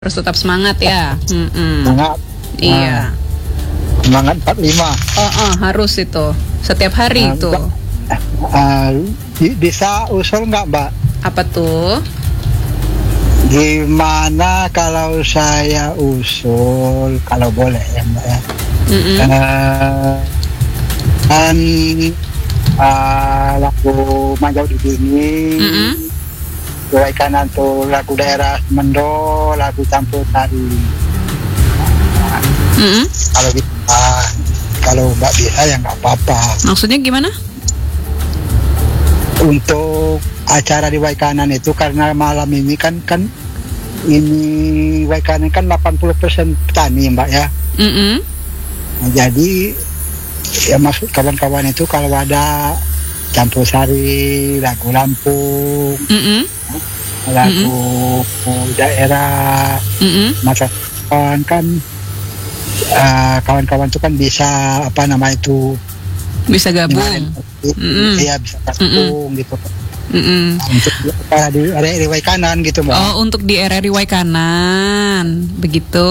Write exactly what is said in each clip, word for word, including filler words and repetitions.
Harus tetap semangat ya. Mm-mm. Semangat. Iya. Nah, semangat empat puluh lima. Oh, oh, harus itu. Setiap hari Nah, itu. Uh, bisa usul nggak, Mbak? Apa tuh? Gimana kalau saya usul, kalau boleh ya, Mbak ya? Mm-mm. Uh, kan uh, lagu Manjau di Bumi, Mm-mm. dua kanan tuh lagu daerah Mendo, lagu campur tari. Mm-mm. Kalau bisa, kalau nggak bisa ya nggak apa-apa. Maksudnya gimana? Untuk acara di Waikanan itu karena malam ini kan kan ini Waikanan kan delapan puluh persen petani, Mbak ya. Mm-mm. Nah, jadi ya maksud kawan-kawan itu kalau ada campur sari, lagu Lampung, Mm-mm. lagu daerah, Mm-mm. maka kawan kan uh, kawan-kawan itu kan bisa apa nama itu Bisa gabung. Mm-mm. iya bisa gabung gitu. Mm-mm. Untuk apa di area Waikanan gitu, Mbak. Oh, untuk di R R I Waikanan, begitu.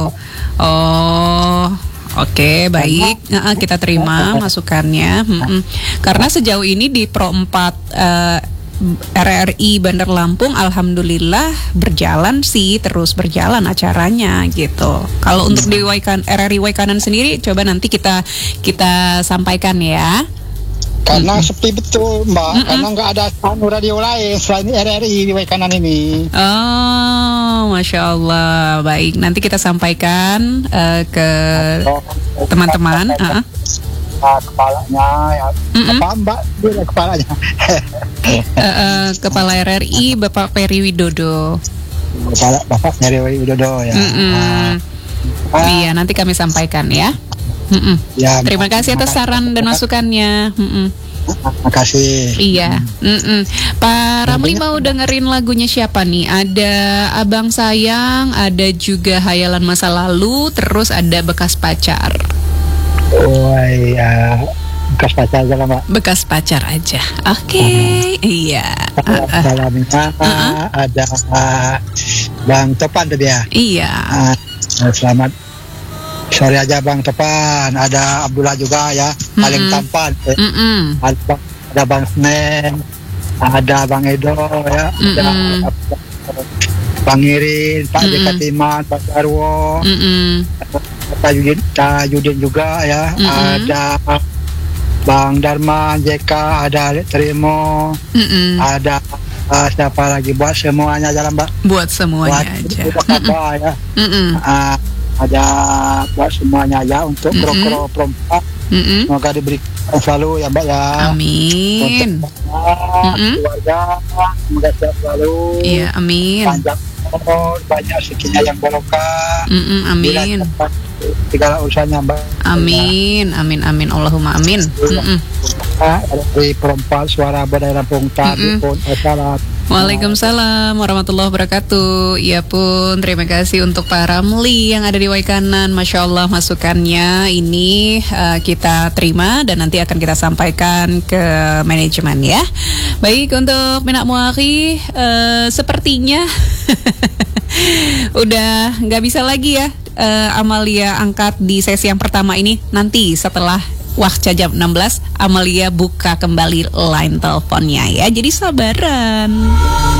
Oh, oke, baik. Nah, kita terima masukannya. Mm-mm. Karena sejauh ini di Pro empat eh, R R I Bandar Lampung, alhamdulillah berjalan sih, terus berjalan acaranya gitu. Kalau untuk di Waikan, R R I Waikanan sendiri, coba nanti kita kita sampaikan ya. Karena mm-mm. sepi betul, Mbak. Mm-mm. Karena nggak ada anu radio lain selain R R I di Waikanan ini. Oh, Masya Allah. Baik, nanti kita sampaikan uh, ke teman-teman. Uh-uh. Nah, kepalanya ya, Mm-mm. apa Mbak? Dia kepalanya. uh, uh, Kepala R R I Bapak Peri Widodo. Kepala Bapak Peri Widodo ya. Mm-mm. Ah, Iya, nanti kami sampaikan ya. Mm-mm. ya Terima kasih atas saran dan masukannya. Mm-mm. Terima kasih. Iya. Mm-mm. Pak Ramli mau dengerin lagunya siapa nih? Ada Abang Sayang, ada juga Hayalan Masa Lalu, terus ada Bekas Pacar. Oh iya, bekas pacar aja lah, Mbak. Bekas pacar aja. Oke, okay. Iya. Uh, uh. Salamnya Uh-uh. ada uh, Bang Topan tadi ya. Iya. Uh, selamat sore aja Bang Topan. Ada Abdullah juga ya, paling Mm-mm. tampan. Eh, Mm-mm. Ada, ada Bang Snen, ada Bang Edo ya, ada Mm-mm. Bang Irin, Pak Mm-mm. Jeka Timan, Pak Jarwo, Mm-mm. Pak Yudin, Pak Yudin juga ya. Mm-mm. Ada Bang Darman, J K, ada Trimo, Mm-mm. ada uh, siapa lagi, buat semuanya jalan, Mbak. Buat semuanya Buat aja. apa ya. Mm-mm. Uh, ada buat semuanya ya untuk Mm-mm. kro-kro perempuan. Mm-mm. Semoga diberikan selalu ya, Mbak ya. Amin. Untuk Mm-mm. keluarga, semoga sehat selalu. Iya, amin. Panjang umur, banyak rezekinya yang barokah. Mm-mm, amin. Segala urusannya, Mbak. Amin, amin, amin. Allahumma amin. Mm-mm. Dari perempuan suara Badai Lampung tadi Mm-mm. pun assalam. Waalaikumsalam warahmatullahi wabarakatuh. Iya pun, terima kasih untuk Pak Ramli yang ada di Waikanan. Masya Allah masukannya ini uh, kita terima dan nanti akan kita sampaikan ke manajemen ya. Baik, untuk Minak Muakhi uh, sepertinya udah nggak bisa lagi ya uh, Amalia angkat di sesi yang pertama ini. Nanti setelah Waktu jam enam belas Amalia buka kembali line teleponnya ya. Jadi sabaran.